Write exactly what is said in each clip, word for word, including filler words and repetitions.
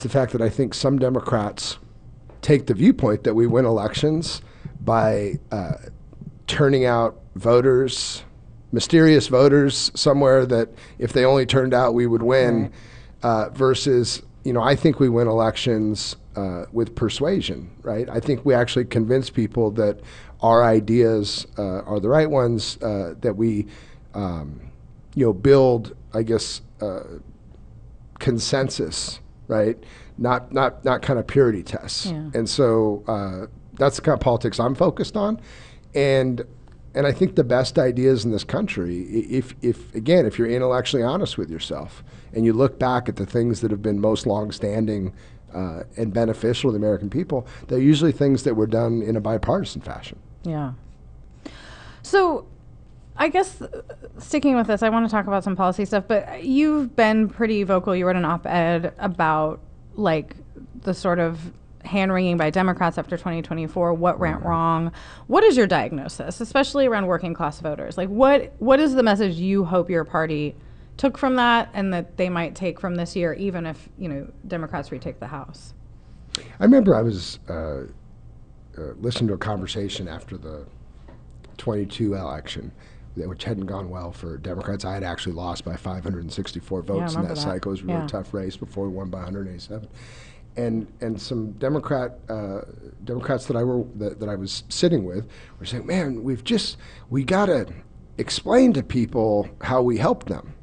the fact that I think some Democrats take the viewpoint that we win elections by uh, turning out voters, mysterious voters somewhere that if they only turned out we would win, right. uh, versus, you know, I think we win elections uh, with persuasion, right? I think we actually convince people that our ideas uh, are the right ones, uh, that we, um, you know, build, I guess, uh, consensus, right? Not not not kind of purity tests. Yeah. And so uh, that's the kind of politics I'm focused on. And and I think the best ideas in this country, if if again, if you're intellectually honest with yourself and you look back at the things that have been most longstanding uh, and beneficial to the American people, they're usually things that were done in a bipartisan fashion. Yeah. So I guess uh, sticking with this, I want to talk about some policy stuff, but you've been pretty vocal. You wrote an op-ed about like the sort of hand-wringing by Democrats after twenty twenty-four, what went wrong. What is your diagnosis, especially around working class voters? Like what what is the message you hope your party took from that and that they might take from this year, even if, you know, Democrats retake the House? I remember I was uh, uh, listening to a conversation after the twenty-two election, which hadn't gone well for Democrats. I had actually lost by five hundred sixty-four votes yeah, in that, that cycle. It was a really yeah. tough race before we won by one hundred eighty-seven. And and some Democrat uh, Democrats that I were that, that I was sitting with were saying, "Man, we've just we gotta explain to people how we helped them."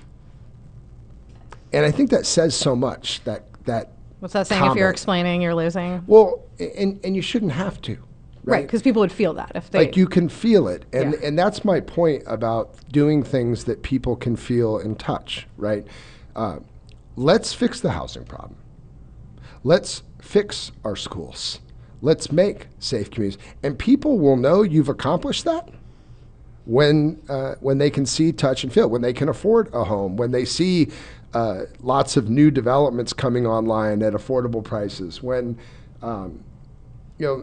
And I think that says so much. That that what's that saying? comment. If you're explaining, you're losing. Well, and and you shouldn't have to. Right, because people would feel that if they like you can feel it, and yeah. and that's my point about doing things that people can feel and touch. Right, uh, let's fix the housing problem. Let's fix our schools. Let's make safe communities, and people will know you've accomplished that when uh, when they can see, touch, and feel. When they can afford a home. When they see uh, lots of new developments coming online at affordable prices. When um, you know.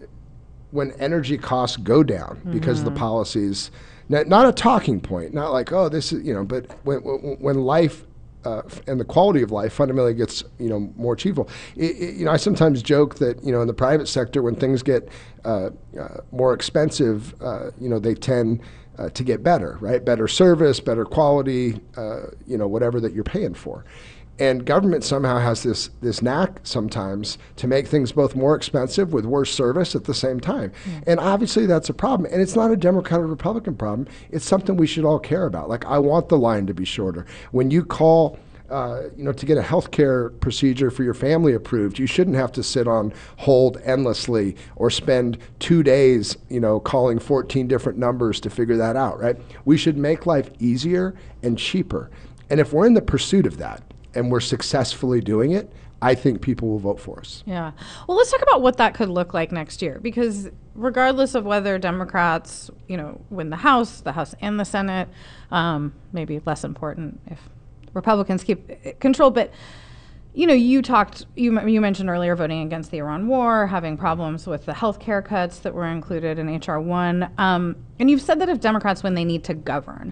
when energy costs go down mm-hmm. because of the policies, not, not a talking point, not like, oh, this is, you know, but when, when life uh, and the quality of life fundamentally gets, you know, more achievable. It, it, you know, I sometimes joke that, you know, in the private sector, when things get uh, uh, more expensive, uh, you know, they tend uh, to get better, right? Better service, better quality, uh, you know, whatever that you're paying for. And government somehow has this this knack sometimes to make things both more expensive with worse service at the same time. Yeah. And obviously that's a problem. And it's not a Democrat or Republican problem. It's something we should all care about. Like, I want the line to be shorter. When you call uh, you know, to get a health care procedure for your family approved, you shouldn't have to sit on hold endlessly or spend two days, you know, calling fourteen different numbers to figure that out, right? We should make life easier and cheaper. And if we're in the pursuit of that, and we're successfully doing it, I think people will vote for us. Yeah. Well, let's talk about what that could look like next year, because regardless of whether Democrats, you know, win the House, the House and the Senate, um, maybe less important if Republicans keep control, but you know, you talked, you you mentioned earlier voting against the Iran war, having problems with the health care cuts that were included in H R one, um, and you've said that if Democrats win, they need to govern.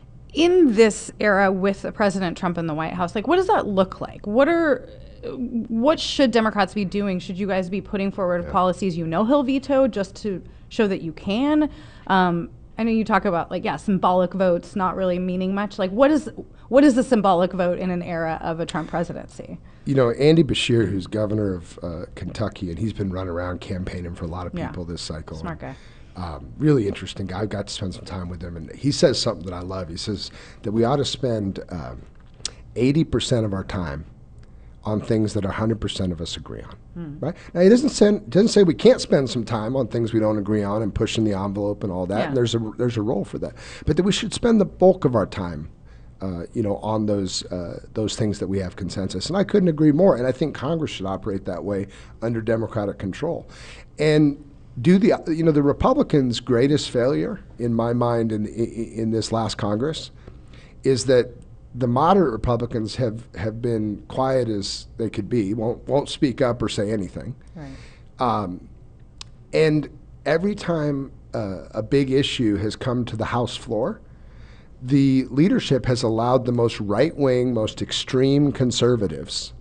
In this era with President Trump in the White House, like, what does that look like? What are, what should Democrats be doing? Should you guys be putting forward yeah. policies you know he'll veto just to show that you can? Um, I know you talk about, like, yeah, symbolic votes not really meaning much. Like, what is what is a symbolic vote in an era of a Trump presidency? You know, Andy Beshear, who's governor of uh, Kentucky, and he's been running around campaigning for a lot of people yeah. this cycle. Smart guy. Um, really interesting guy. I got to spend some time with him, and he says something that I love. He says that we ought to spend um, eighty percent of our time on things that one hundred percent of us agree on. Mm. Right? Now, he doesn't, send, doesn't say we can't spend some time on things we don't agree on and pushing the envelope and all that, yeah. and there's a, there's a role for that. But that we should spend the bulk of our time Uh, you know, on those uh, those things that we have consensus. And I couldn't agree more. And I think Congress should operate that way under Democratic control. And do the, you know, the Republicans' greatest failure, in my mind, in, in, in this last Congress, is that the moderate Republicans have, have been quiet as they could be, won't, won't speak up or say anything. Right. Um, and every time uh, a big issue has come to the House floor, the leadership has allowed the most right-wing, most extreme conservatives